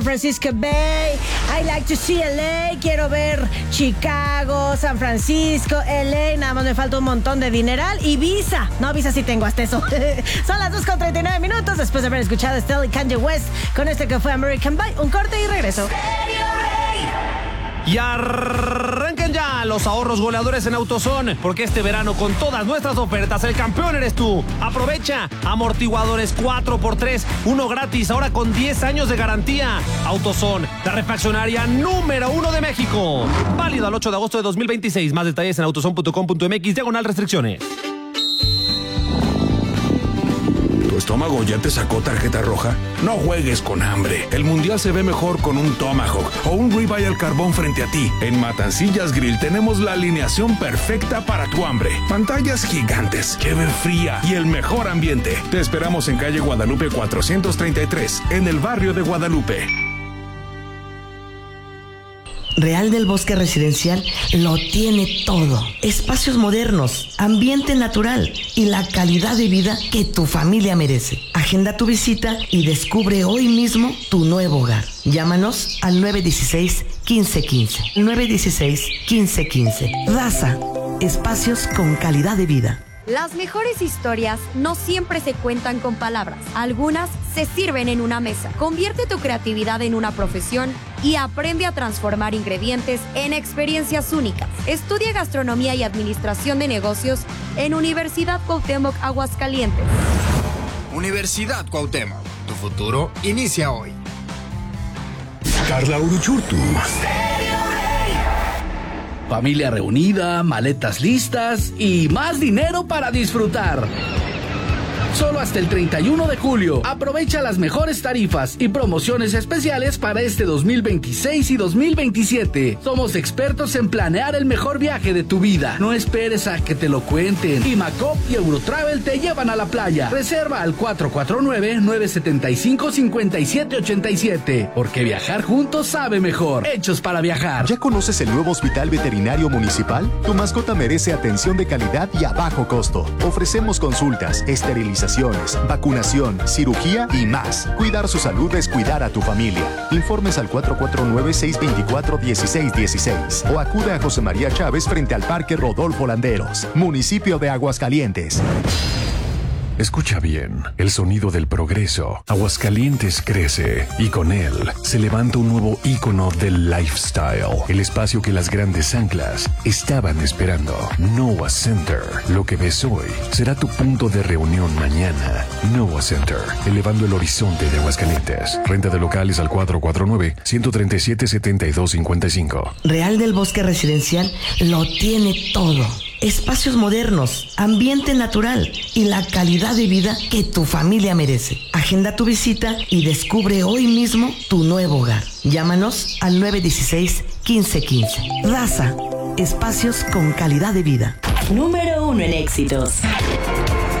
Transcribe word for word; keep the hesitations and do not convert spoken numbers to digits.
Francisco Bay, I like to see L A, quiero ver Chicago, San Francisco, L A, nada más me falta un montón de dineral y visa, no, visa sí tengo hasta eso. Son las dos con treinta y nueve minutos después de haber escuchado a Estelle y Kanye West con este que fue American Pie, un corte y regreso. Y arranquen ya los ahorros goleadores en AutoZone, porque este verano con todas nuestras ofertas el campeón eres tú. Aprovecha amortiguadores cuatro por tres, uno gratis, ahora con diez años de garantía. AutoZone, la refaccionaria número uno de México. Válido al ocho de agosto de dos mil veintiséis. Más detalles en autozone punto com punto mx, diagonal restricciones. ¿Tu estómago ya te sacó tarjeta roja? No juegues con hambre. El mundial se ve mejor con un Tomahawk o un ribeye al carbón frente a ti. En Matancillas Grill tenemos la alineación perfecta para tu hambre. Pantallas gigantes, cheve fría y el mejor ambiente. Te esperamos en calle Guadalupe cuatrocientos treinta y tres, en el barrio de Guadalupe. Real del Bosque Residencial lo tiene todo. Espacios modernos, ambiente natural y la calidad de vida que tu familia merece. Agenda tu visita y descubre hoy mismo tu nuevo hogar. Llámanos al nueve uno seis, uno cinco uno cinco. nueve uno seis, uno cinco uno cinco. Daza, espacios con calidad de vida. Las mejores historias no siempre se cuentan con palabras. Algunas se sirven en una mesa. Convierte tu creatividad en una profesión y aprende a transformar ingredientes en experiencias únicas. Estudia gastronomía y administración de negocios en Universidad Cuauhtémoc Aguascalientes. Universidad Cuauhtémoc. Tu futuro inicia hoy. Carla Uruchurtu. Familia reunida, maletas listas y más dinero para disfrutar. Solo hasta el treinta y uno de julio. Aprovecha las mejores tarifas y promociones especiales para este dos mil veintiséis y dos mil veintisiete. Somos expertos en planear el mejor viaje de tu vida. No esperes a que te lo cuenten. Imacop y Eurotravel te llevan a la playa. Reserva al cuatro cuatro nueve, nueve siete cinco, cinco siete ocho siete. Porque viajar juntos sabe mejor. Hechos para viajar. ¿Ya conoces el nuevo Hospital Veterinario Municipal? Tu mascota merece atención de calidad y a bajo costo. Ofrecemos consultas, esterilización, vacunación, cirugía y más. Cuidar su salud es cuidar a tu familia. Informes al cuatro cuatro nueve, seis dos cuatro, uno seis uno seis o acude a José María Chávez frente al Parque Rodolfo Landeros, municipio de Aguascalientes. Escucha bien, el sonido del progreso. Aguascalientes crece y con él se levanta un nuevo ícono del lifestyle. El espacio que las grandes anclas estaban esperando. Noah Center. Lo que ves hoy será tu punto de reunión mañana. Noah Center, elevando el horizonte de Aguascalientes. Renta de locales al cuatro cuatro nueve, uno tres siete, siete dos cinco cinco. Real del Bosque Residencial lo tiene todo. Espacios modernos, ambiente natural y la calidad de vida que tu familia merece. Agenda tu visita y descubre hoy mismo tu nuevo hogar. Llámanos al nueve uno seis, uno cinco uno cinco. Daza, espacios con calidad de vida. Número uno en éxitos.